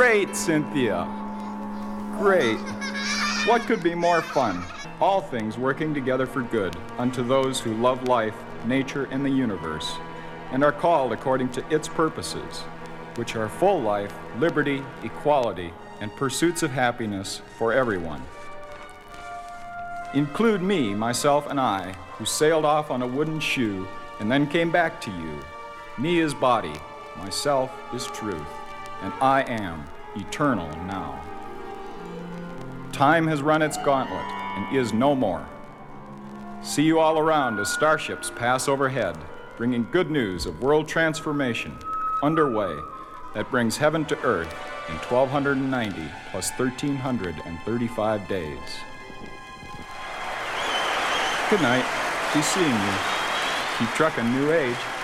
Great, Cynthia. Great. What could be more fun? All things working together for good unto those who love life, nature, and the universe, and are called according to its purposes, which are full life, liberty, equality, and pursuits of happiness for everyone. Include me, myself, and I, who sailed off on a wooden shoe and then came back to you. Me is body, myself is truth, and I am eternal now. Time has run its gauntlet and is no more. See you all around as starships pass overhead, bringing good news of world transformation underway that brings heaven to earth in 1290 plus 1335 days. Good night. Be seeing you. Keep trucking, New Age.